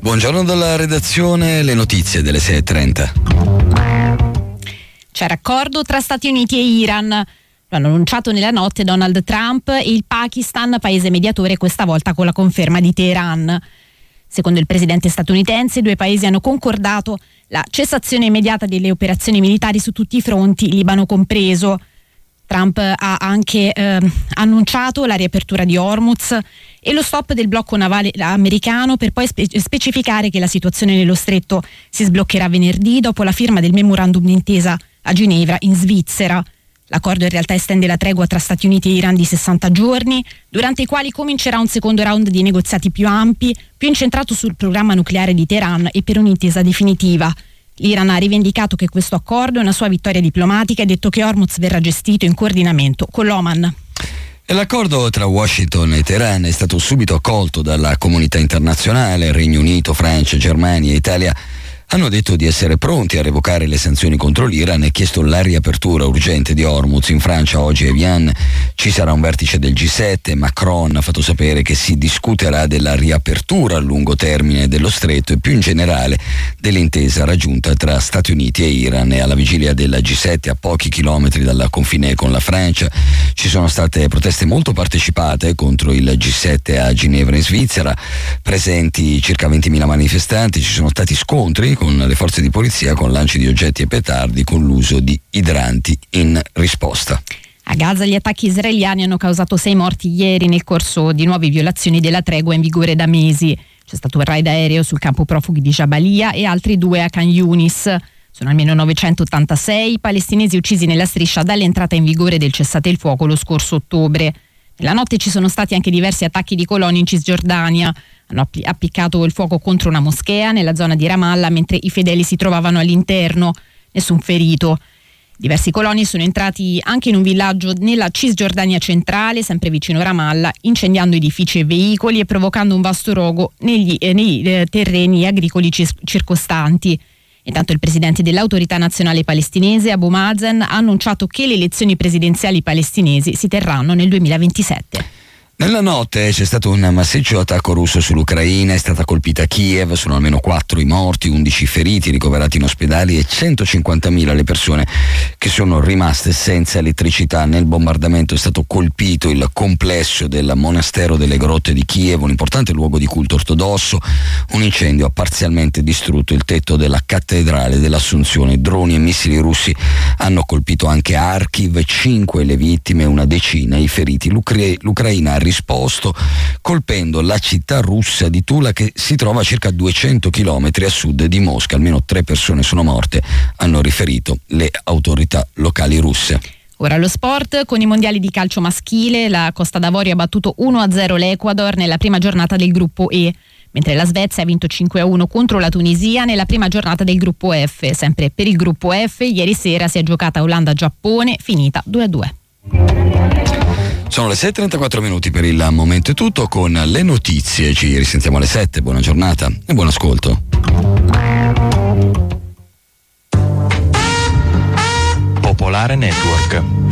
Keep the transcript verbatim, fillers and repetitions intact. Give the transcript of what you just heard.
Buongiorno dalla redazione, le notizie delle sei e trenta. C'è raccordo tra Stati Uniti e Iran. Lo hanno annunciato nella notte Donald Trump e il Pakistan, paese mediatore, questa volta con la conferma di Teheran. Secondo il presidente statunitense, i due paesi hanno concordato la cessazione immediata delle operazioni militari su tutti i fronti, Libano compreso. Trump ha anche eh, annunciato la riapertura di Hormuz e lo stop del blocco navale americano, per poi spe- specificare che la situazione nello stretto si sbloccherà venerdì dopo la firma del memorandum d'intesa a Ginevra in Svizzera. L'accordo in realtà estende la tregua tra Stati Uniti e Iran di sessanta giorni, durante i quali comincerà un secondo round di negoziati più ampi, più incentrato sul programma nucleare di Teheran e per un'intesa definitiva. L'Iran ha rivendicato che questo accordo è una sua vittoria diplomatica e detto che Hormuz verrà gestito in coordinamento con l'Oman. E l'accordo tra Washington e Teheran è stato subito accolto dalla comunità internazionale. Regno Unito, Francia, Germania e Italia hanno detto di essere pronti a revocare le sanzioni contro l'Iran e chiesto la riapertura urgente di Hormuz. In Francia oggi a Evian ci sarà un vertice del G sette. Macron ha fatto sapere che si discuterà della riapertura a lungo termine dello stretto e più in generale dell'intesa raggiunta tra Stati Uniti e Iran. E alla vigilia della G sette, a pochi chilometri dalla confine con la Francia, ci sono state proteste molto partecipate contro il G sette a Ginevra in Svizzera. Presenti circa ventimila manifestanti, ci sono stati scontri con le forze di polizia con lanci di oggetti e petardi con l'uso di idranti in risposta. A Gaza gli attacchi israeliani hanno causato sei morti ieri nel corso di nuove violazioni della tregua in vigore da mesi. C'è stato un raid aereo sul campo profughi di Jabalia e altri due a Khan Yunis. Sono almeno novecentottantasei i palestinesi uccisi nella striscia dall'entrata in vigore del cessate il fuoco lo scorso ottobre. Nella notte ci sono stati anche diversi attacchi di coloni in Cisgiordania. Hanno appiccato il fuoco contro una moschea nella zona di Ramallah mentre i fedeli si trovavano all'interno. Nessun ferito. Diversi coloni sono entrati anche in un villaggio nella Cisgiordania centrale, sempre vicino a Ramallah, incendiando edifici e veicoli e provocando un vasto rogo negli, eh, nei eh, terreni agricoli cis- circostanti. Intanto il presidente dell'autorità nazionale palestinese, Abu Mazen, ha annunciato che le elezioni presidenziali palestinesi si terranno nel duemilaventisette. Nella notte c'è stato un massiccio attacco russo sull'Ucraina, è stata colpita Kiev, sono almeno quattro i morti, undici feriti ricoverati in ospedali e centocinquantamila le persone che sono rimaste senza elettricità. Nel bombardamento è stato colpito il complesso del monastero delle grotte di Kiev, un importante luogo di culto ortodosso. Un incendio ha parzialmente distrutto il tetto della cattedrale dell'Assunzione. Droni e missili russi hanno colpito anche Kharkiv, cinque le vittime, una decina i feriti. L'Ucra- L'Ucraina ha risposto colpendo la città russa di Tula, che si trova a circa duecento chilometri a sud di Mosca. Almeno tre persone sono morte, hanno riferito le autorità locali russe. Ora lo sport, con i mondiali di calcio maschile, la Costa d'Avorio ha battuto uno a zero l'Ecuador nella prima giornata del gruppo E, mentre la Svezia ha vinto cinque a uno contro la Tunisia nella prima giornata del gruppo F. Sempre per il gruppo F, ieri sera si è giocata Olanda-Giappone, finita due a due. Sono le sei e trentaquattro minuti, per il momento è tutto. Con le notizie ci risentiamo alle sette. Buona giornata e buon ascolto. Popolare Network.